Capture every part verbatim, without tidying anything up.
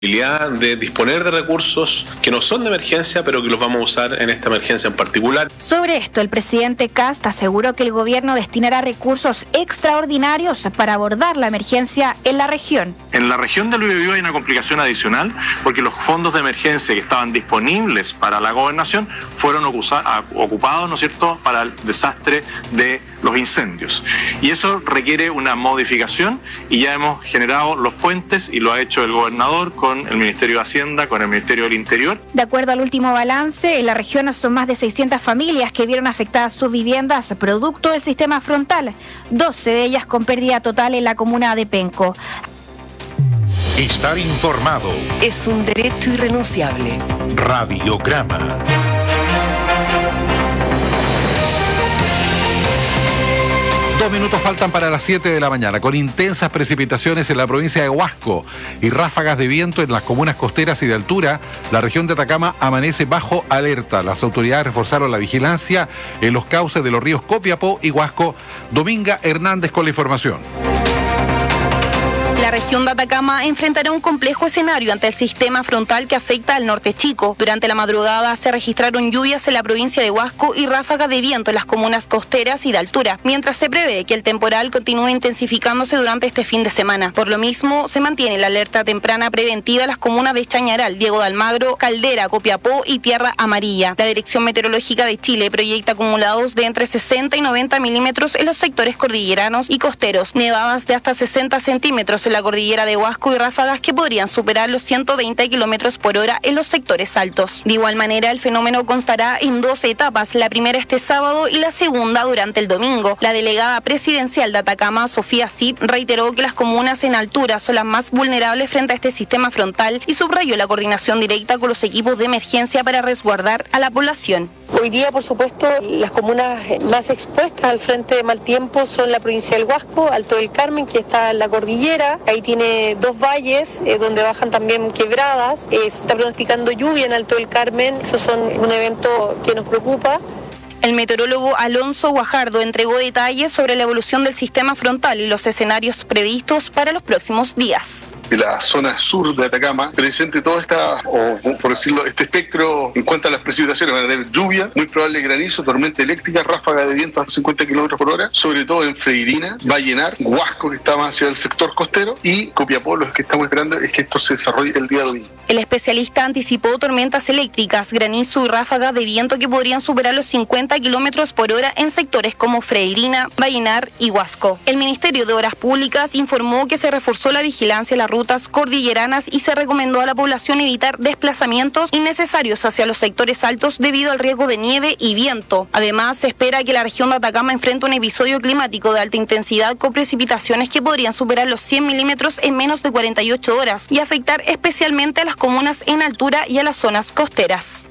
de disponer de recursos que no son de emergencia, pero que los vamos a usar en esta emergencia en particular. Sobre esto, el presidente Kast aseguró que el gobierno destinará recursos extraordinarios para abordar la emergencia en la región. En la región del Biobío hay una complicación adicional porque los fondos de emergencia que estaban disponibles para la gobernación fueron ocupados, ¿no es cierto?, para el desastre de los incendios. Y eso requiere una modificación y ya hemos generado los puentes y lo ha hecho el gobernador con el Ministerio de Hacienda, con el Ministerio del Interior. De acuerdo al último balance, en la región son más de seiscientas familias que vieron afectadas sus viviendas producto del sistema frontal, doce de ellas con pérdida total en la comuna de Penco. Estar informado es un derecho irrenunciable. Radiograma. Dos minutos faltan para las siete de la mañana, con intensas precipitaciones en la provincia de Huasco y ráfagas de viento en las comunas costeras y de altura. La región de Atacama amanece bajo alerta. Las autoridades reforzaron la vigilancia en los cauces de los ríos Copiapó y Huasco. Dominga Hernández con la información. La región de Atacama enfrentará un complejo escenario ante el sistema frontal que afecta al norte chico. Durante la madrugada se registraron lluvias en la provincia de Huasco y ráfagas de viento en las comunas costeras y de altura, mientras se prevé que el temporal continúe intensificándose durante este fin de semana. Por lo mismo, se mantiene la alerta temprana preventiva en las comunas de Chañaral, Diego de Almagro, Caldera, Copiapó y Tierra Amarilla. La Dirección Meteorológica de Chile proyecta acumulados de entre sesenta y noventa milímetros en los sectores cordilleranos y costeros, nevadas de hasta sesenta centímetros en la cordillera de Huasco y ráfagas que podrían superar los ciento veinte kilómetros por hora en los sectores altos. De igual manera, el fenómeno constará en dos etapas, la primera este sábado y la segunda durante el domingo. La delegada presidencial de Atacama, Sofía Cid, reiteró que las comunas en altura son las más vulnerables frente a este sistema frontal y subrayó la coordinación directa con los equipos de emergencia para resguardar a la población. Hoy día, por supuesto, las comunas más expuestas al frente de mal tiempo son la provincia del Huasco, Alto del Carmen, que está en la cordillera. Ahí tiene dos valles eh, donde bajan también quebradas. Eh, se está pronosticando lluvia en Alto del Carmen. Eso son un evento que nos preocupa. El meteorólogo Alonso Guajardo entregó detalles sobre la evolución del sistema frontal y los escenarios previstos para los próximos días. De la zona sur de Atacama, presente todo esta, o por decirlo, este espectro en cuanto a las precipitaciones. Van a tener lluvia, muy probable granizo, tormenta eléctrica, ráfaga de viento a cincuenta kilómetros por hora, sobre todo en Freirina, Vallenar, Huasco, que está más hacia el sector costero, y Copiapó. Lo que estamos esperando es que esto se desarrolle el día domingo. El especialista anticipó tormentas eléctricas, granizo y ráfagas de viento que podrían superar los cincuenta kilómetros por hora en sectores como Freirina, Vallenar y Huasco. El Ministerio de Obras Públicas informó que se reforzó la vigilancia en la ruta cordilleranas y se recomendó a la población evitar desplazamientos innecesarios hacia los sectores altos debido al riesgo de nieve y viento. Además, se espera que la región de Atacama enfrente un episodio climático de alta intensidad con precipitaciones que podrían superar los cien milímetros en menos de cuarenta y ocho horas y afectar especialmente a las comunas en altura y a las zonas costeras.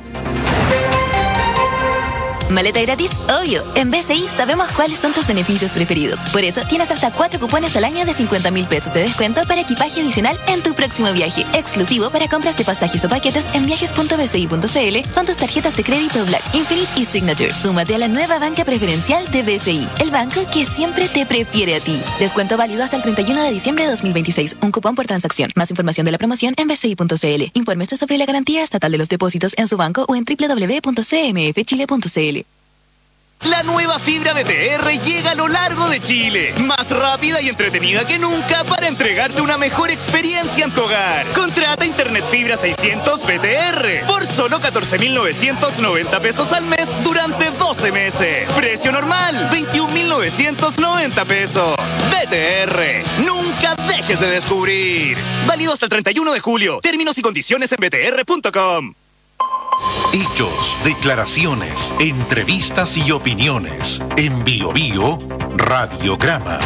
¿Maleta gratis? Obvio. En B C I sabemos cuáles son tus beneficios preferidos. Por eso tienes hasta cuatro cupones al año de cincuenta mil pesos de descuento para equipaje adicional en tu próximo viaje. Exclusivo para compras de pasajes o paquetes en viajes punto b c i punto c l con tus tarjetas de crédito Black, Infinite y Signature. Súmate a la nueva banca preferencial de B C I, el banco que siempre te prefiere a ti. Descuento válido hasta el treinta y uno de diciembre de dos mil veintiséis. Un cupón por transacción. Más información de la promoción en b c i punto c l. Infórmese sobre la garantía estatal de los depósitos en su banco o en w w w punto c m f chile punto c l. La nueva fibra B T R llega a lo largo de Chile, más rápida y entretenida que nunca para entregarte una mejor experiencia en tu hogar. Contrata Internet Fibra seiscientos B T R por solo catorce mil novecientos noventa pesos al mes durante doce meses. Precio normal, veintiún mil novecientos noventa pesos. B T R, nunca dejes de descubrir. Válido hasta el treinta y uno de julio. Términos y condiciones en b t r punto com. Hechos, declaraciones, entrevistas y opiniones. En Bio Bio, Radiograma.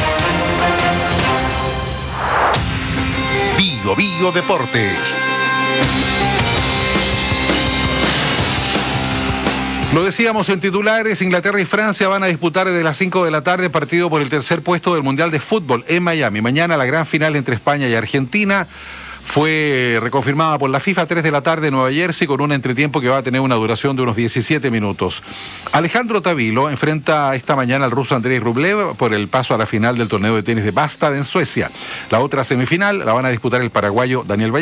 Bio Bio Deportes. Lo decíamos en titulares, Inglaterra y Francia van a disputar desde las cinco de la tarde partido por el tercer puesto del Mundial de Fútbol en Miami. Mañana la gran final entre España y Argentina. fue reconfirmada por la FIFA, tres de la tarde en Nueva Jersey, con un entretiempo que va a tener una duración de unos diecisiete minutos. Alejandro Tavilo enfrenta esta mañana al ruso Andrei Rublev por el paso a la final del torneo de tenis de Bastad en Suecia. La otra semifinal la van a disputar el paraguayo Daniel Valle.